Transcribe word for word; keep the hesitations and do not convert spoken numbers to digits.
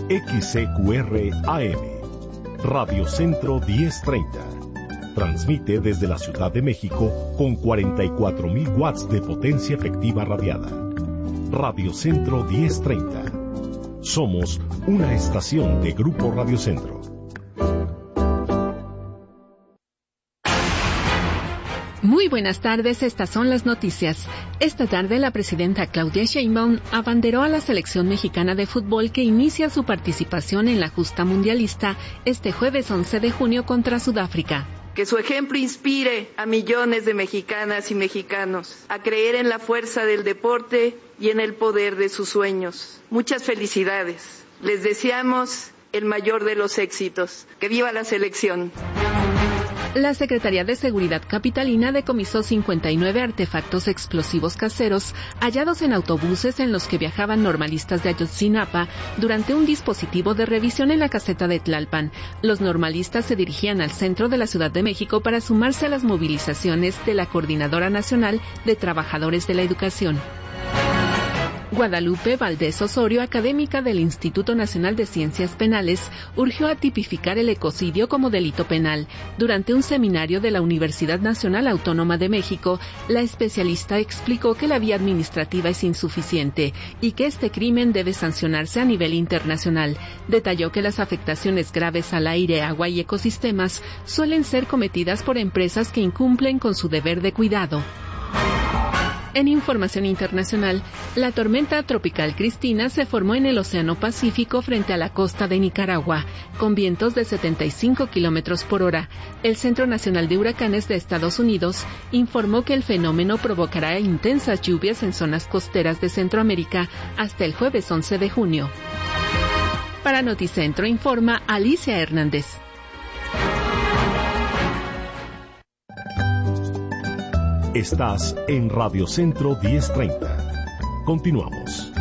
X C Q R A M, Radio Centro diez treinta. Transmite desde la Ciudad de México con cuarenta y cuatro mil watts de potencia efectiva radiada. Radio Centro diez treinta. Somos una estación de Grupo Radio Centro. Muy buenas tardes, estas son las noticias. Esta tarde la presidenta Claudia Sheinbaum abanderó a la selección mexicana de fútbol que inicia su participación en la justa mundialista este jueves once de junio contra Sudáfrica. Que su ejemplo inspire a millones de mexicanas y mexicanos a creer en la fuerza del deporte y en el poder de sus sueños. Muchas felicidades. Les deseamos el mayor de los éxitos. ¡Que viva la selección! La Secretaría de Seguridad Capitalina decomisó cincuenta y nueve artefactos explosivos caseros hallados en autobuses en los que viajaban normalistas de Ayotzinapa durante un dispositivo de revisión en la caseta de Tlalpan. Los normalistas se dirigían al centro de la Ciudad de México para sumarse a las movilizaciones de la Coordinadora Nacional de Trabajadores de la Educación. Guadalupe Valdés Osorio, académica del Instituto Nacional de Ciencias Penales, urgió a tipificar el ecocidio como delito penal. Durante un seminario de la Universidad Nacional Autónoma de México, la especialista explicó que la vía administrativa es insuficiente y que este crimen debe sancionarse a nivel internacional. Detalló que las afectaciones graves al aire, agua y ecosistemas suelen ser cometidas por empresas que incumplen con su deber de cuidado. En información internacional, la tormenta tropical Cristina se formó en el Océano Pacífico frente a la costa de Nicaragua, con vientos de setenta y cinco kilómetros por hora. El Centro Nacional de Huracanes de Estados Unidos informó que el fenómeno provocará intensas lluvias en zonas costeras de Centroamérica hasta el jueves once de junio. Para Noticentro informa Alicia Hernández. Estás en Radio Centro diez treinta. Continuamos.